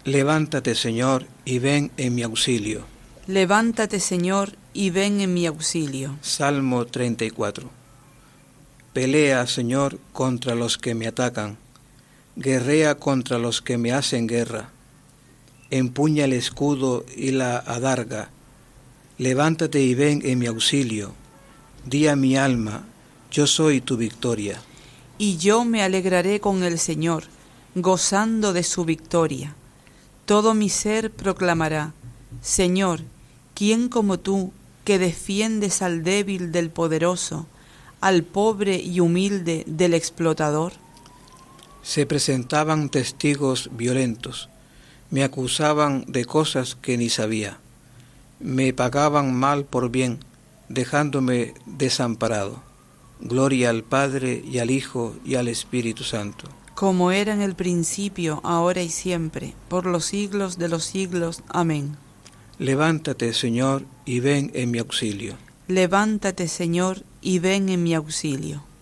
Levántate, Señor, y ven en mi auxilio. Levántate, Señor, y ven en mi auxilio. Salmo 34. Pelea, Señor, contra los que me atacan. Guerrea contra los que me hacen guerra. Empuña el escudo y la adarga. Levántate y ven en mi auxilio. Di a mi alma, yo soy tu victoria. Y yo me alegraré con el Señor, gozando de su victoria. Todo mi ser proclamará, Señor, ¿quién como tú, que defiendes al débil del poderoso, al pobre y humilde del explotador? Se presentaban testigos violentos, me acusaban de cosas que ni sabía, me pagaban mal por bien, dejándome desamparado. Gloria al Padre y al Hijo y al Espíritu Santo. Como era en el principio, ahora y siempre, por los siglos de los siglos. Amén. Levántate, Señor, y ven en mi auxilio. Levántate, Señor, y ven en mi auxilio.